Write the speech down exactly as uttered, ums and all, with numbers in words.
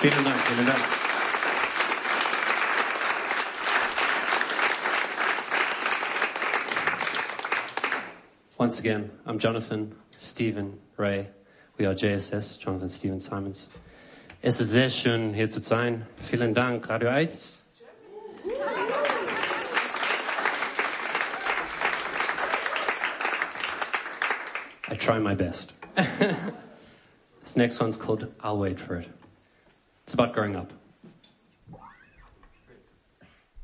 Vielen Dank, vielen Dank. Once again, I'm Jonathan, Stephen, Ray. We are J S S, Jonathan, Stephen, Simons. Es ist sehr schön, hier zu sein. Vielen Dank, Radio eins. I try my best. This next one's called I'll Wait For It. It's about growing up.